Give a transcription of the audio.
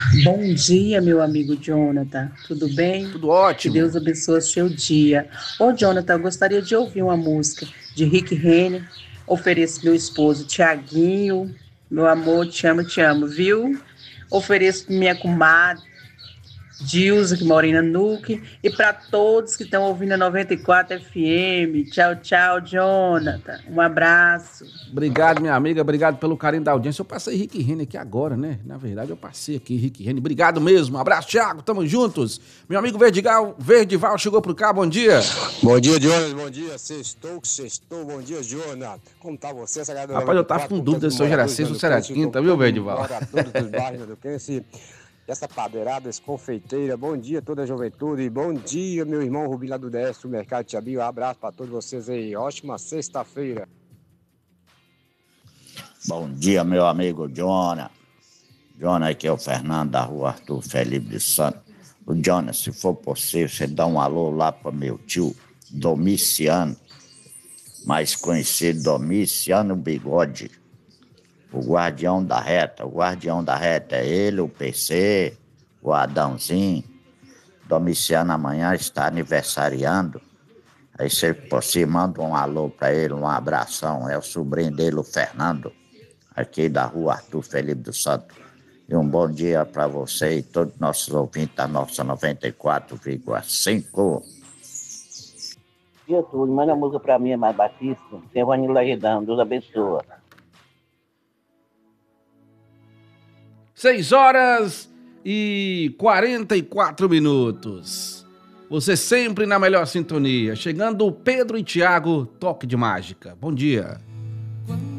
Bom dia, meu amigo Jonathan. Tudo bem? Tudo Que Deus ótimo. abençoe o seu dia. Ô, Jonathan, eu gostaria de ouvir uma música de Rick Renner. Ofereço meu esposo Tiaguinho. Meu amor, te amo, viu? Ofereço pra minha comadre Dilza, que mora em Nanuque. E para todos que estão ouvindo a 94 FM. Tchau, tchau, Jonathan. Um abraço. Obrigado, minha amiga. Obrigado pelo carinho da audiência. Eu passei Rick Renner aqui agora, né? Na verdade, eu passei aqui Rick Renner. Obrigado mesmo. Abraço, Thiago. Tamo juntos. Meu amigo Verdival chegou pro cá. Bom dia. Bom dia, Jonas. Bom dia. Sextou, que sextou. Bom dia, Jonas. Como tá você, essa galera Rapaz, eu noventa e tava quatro com com todos dúvida os se hoje era moradores sexta ou se era nanuquenses, com quinta, viu, todos os Verdival? moradores dos bairros nanuquenses, essa padeirada, essa confeiteira. Bom dia, toda a juventude. Bom dia, meu irmão Rubinho lá do DS, do Mercado Tiabinho. Um abraço para todos vocês aí. Ótima sexta-feira. Bom dia, meu amigo Jona. Jona, aqui é o Fernando da rua Arthur Felipe de Santos. O Jona, se for possível, você dá um alô lá para meu tio Domiciano, mais conhecido Domiciano Bigode, o guardião da reta. O guardião da reta é ele, o PC, o Adãozinho. Domiciano amanhã está aniversariando. Aí, se possível, manda um alô para ele, um abração. É o sobrinho dele, o Fernando, aqui da rua Arthur Felipe dos Santos. E um bom dia para você e todos os nossos ouvintes da nossa 94,5. Dia todo, manda música pra mim, é mais Batista. Tem Vanilla Redão, Deus abençoa. 6h44. Você sempre na melhor sintonia. Chegando o Pedro e Thiago, Toque de Mágica. Bom dia.